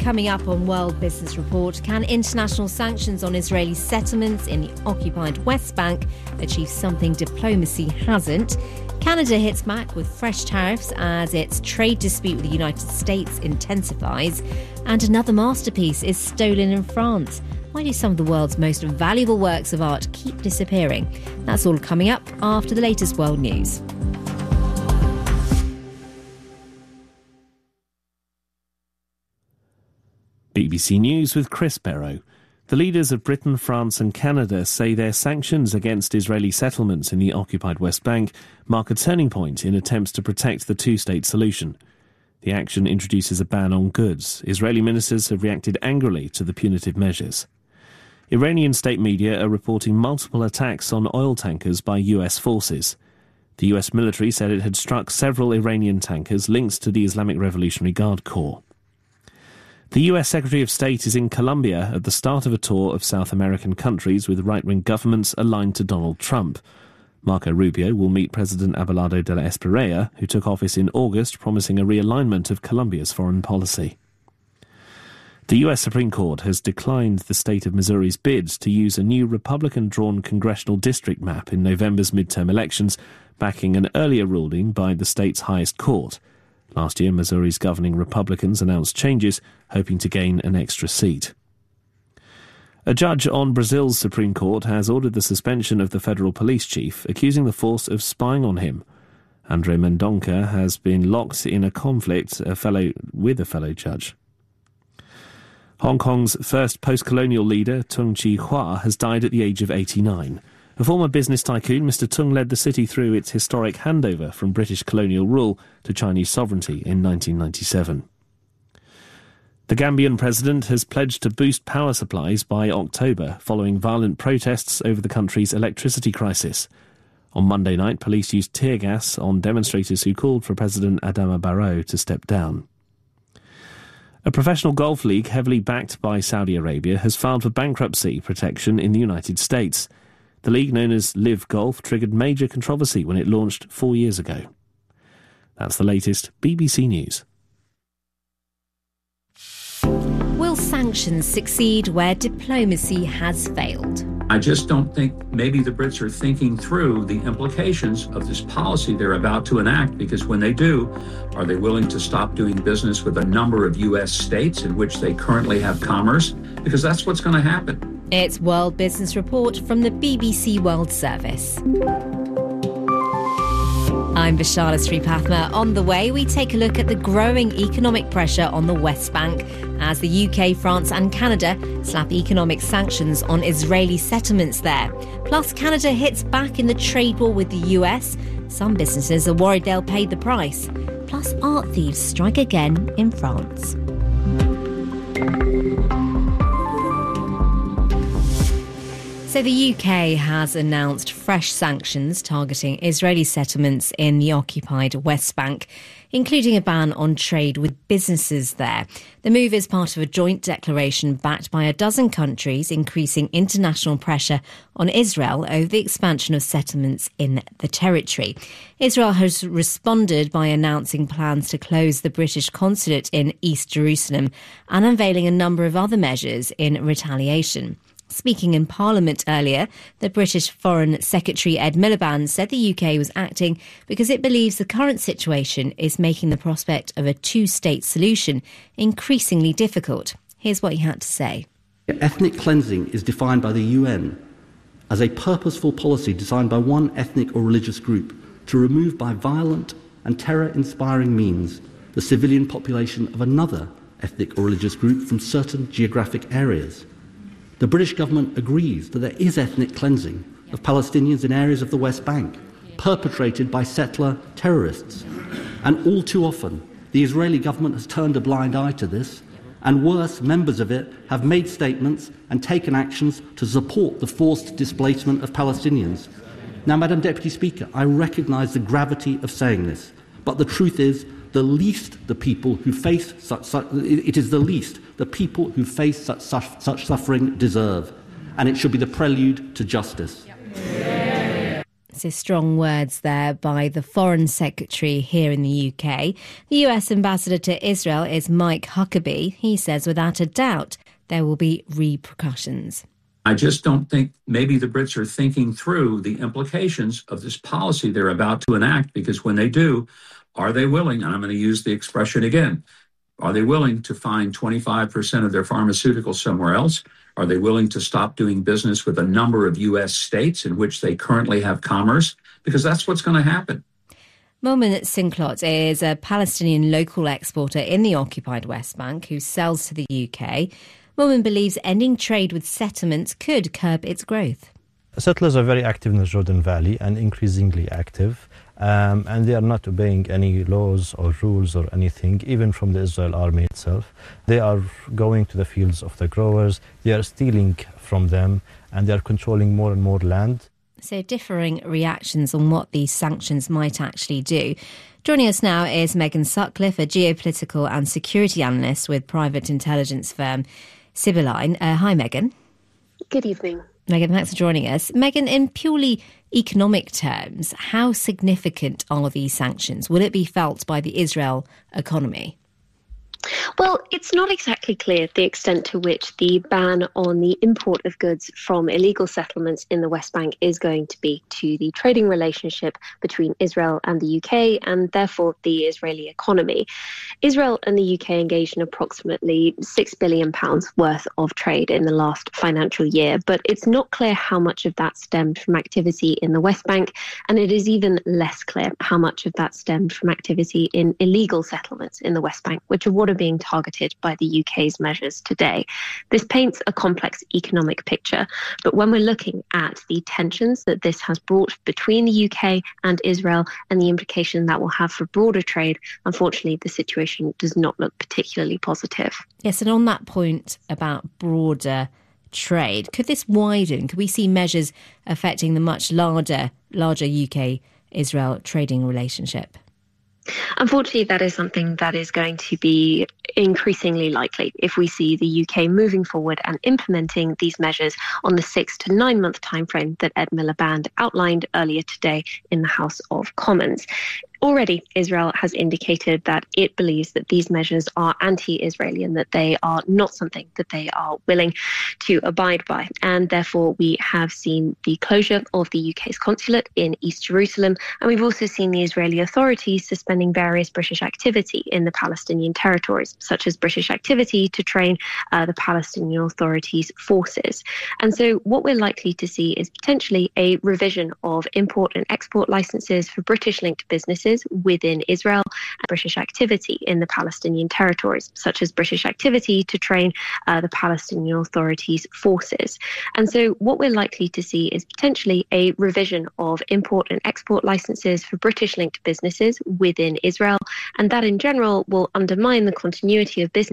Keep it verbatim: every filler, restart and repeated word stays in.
Coming up on World Business Report, can international sanctions on Israeli settlements in the occupied West Bank achieve something diplomacy hasn't? Canada hits back with fresh tariffs as its trade dispute with the United States intensifies. And another masterpiece is stolen in France. Why do some of the world's most valuable works of art keep disappearing? That's all coming up after the latest world news. B B C News with Chris Barrow. The leaders of Britain, France and Canada say their sanctions against Israeli settlements in the occupied West Bank mark a turning point in attempts to protect the two-state solution. The action introduces a ban on goods. Israeli ministers have reacted angrily to the punitive measures. Iranian state media are reporting multiple attacks on oil tankers by U S forces. The U S military said it had struck several Iranian tankers linked to the Islamic Revolutionary Guard Corps. The U S Secretary of State is in Colombia at the start of a tour of South American countries with right-wing governments aligned to Donald Trump. Marco Rubio will meet President Abelardo de la Espriella, who took office in August, promising a realignment of Colombia's foreign policy. The U S Supreme Court has declined the state of Missouri's bid to use a new Republican-drawn congressional district map in November's midterm elections, backing an earlier ruling by the state's highest court. Last year, Missouri's governing Republicans announced changes, hoping to gain an extra seat. A judge on Brazil's Supreme Court has ordered the suspension of the federal police chief, accusing the force of spying on him. André Mendonça has been locked in a conflict a fellow, with a fellow judge. Hong Kong's first post-colonial leader, Tung Chee-hwa, has died at the age of eighty-nine. A former business tycoon, Mister Tung led the city through its historic handover from British colonial rule to Chinese sovereignty in nineteen ninety-seven. The Gambian president has pledged to boost power supplies by October, following violent protests over the country's electricity crisis. On Monday night, police used tear gas on demonstrators who called for President Adama Barrow to step down. A professional golf league heavily backed by Saudi Arabia has filed for bankruptcy protection in the United States. The league, known as Live Golf, triggered major controversy when it launched four years ago. That's the latest B B C News. Will sanctions succeed where diplomacy has failed? I just don't think maybe the Brits are thinking through the implications of this policy they're about to enact, because when they do, are they willing to stop doing business with a number of U S states in which they currently have commerce? Because that's what's going to happen. It's World Business Report from the B B C World Service. I'm Vishala Sripathma. On the way, we take a look at the growing economic pressure on the West Bank as the U K, France and Canada slap economic sanctions on Israeli settlements there. Plus, Canada hits back in the trade war with the U S. Some businesses are worried they'll pay the price. Plus, art thieves strike again in France. So the U K has announced fresh sanctions targeting Israeli settlements in the occupied West Bank, including a ban on trade with businesses there. The move is part of a joint declaration backed by a dozen countries, increasing international pressure on Israel over the expansion of settlements in the territory. Israel has responded by announcing plans to close the British consulate in East Jerusalem and unveiling a number of other measures in retaliation. Speaking in Parliament earlier, the British Foreign Secretary Ed Miliband said the U K was acting because it believes the current situation is making the prospect of a two-state solution increasingly difficult. Here's what he had to say. Ethnic cleansing is defined by the U N as a purposeful policy designed by one ethnic or religious group to remove by violent and terror-inspiring means the civilian population of another ethnic or religious group from certain geographic areas. The British government agrees that there is ethnic cleansing of Palestinians in areas of the West Bank, perpetrated by settler terrorists. And all too often, the Israeli government has turned a blind eye to this, and worse, members of it have made statements and taken actions to support the forced displacement of Palestinians. Now, Madam Deputy Speaker, I recognise the gravity of saying this, but the truth is, the least the people who face such, such it is the least the people who face such, such, such suffering deserve, and it should be the prelude to justice. So strong words there by the Foreign Secretary here in the U K. The U S Ambassador to Israel is Mike Huckabee. He says without a doubt there will be repercussions. I just don't think maybe the Brits are thinking through the implications of this policy they're about to enact, because when they do, are they willing, and I'm going to use the expression again, are they willing to find twenty-five percent of their pharmaceuticals somewhere else? Are they willing to stop doing business with a number of U S states in which they currently have commerce? Because that's what's going to happen. Momin Sinklot is a Palestinian local exporter in the occupied West Bank who sells to the U K. Momin believes ending trade with settlements could curb its growth. Settlers are very active in the Jordan Valley and increasingly active, um, and they are not obeying any laws or rules or anything, even from the Israel army itself. They are going to the fields of the growers, they are stealing from them, and they are controlling more and more land. So differing reactions on what these sanctions might actually do. Joining us now is Megan Sutcliffe, a geopolitical and security analyst with private intelligence firm Sibylline. Uh, hi, Megan. Good evening. Megan, thanks for joining us. Megan, in purely economic terms, how significant are these sanctions? Will it be felt by the Israel economy? Well, it's not exactly clear the extent to which the ban on the import of goods from illegal settlements in the West Bank is going to be to the trading relationship between Israel and the U K, and therefore the Israeli economy. Israel and the U K engaged in approximately six billion pounds worth of trade in the last financial year, but it's not clear how much of that stemmed from activity in the West Bank, and it is even less clear how much of that stemmed from activity in illegal settlements in the West Bank, which are what are being targeted by the U K's measures today. This paints a complex economic picture, but when we're looking at the tensions that this has brought between the U K and Israel and the implication that will have for broader trade, unfortunately, the situation does not look particularly positive. Yes, and on that point about broader trade, could this widen? Could we see measures affecting the much larger, larger U K-Israel trading relationship? Unfortunately, that is something that is going to be increasingly likely if we see the U K moving forward and implementing these measures on the six to nine month timeframe that Ed Miliband outlined earlier today in the House of Commons. Already, Israel has indicated that it believes that these measures are anti-Israeli and that they are not something that they are willing to abide by. And therefore, we have seen the closure of the U K's consulate in East Jerusalem. And we've also seen the Israeli authorities suspending various British activity in the Palestinian territories, such as British activity to train uh, the Palestinian Authority's forces. And so what we're likely to see is potentially a revision of import and export licenses for British-linked businesses within Israel and British activity in the Palestinian territories, such as British activity to train uh, the Palestinian Authority's forces. And so what we're likely to see is potentially a revision of import and export licenses for British-linked businesses within Israel, and that in general will undermine the continuity of business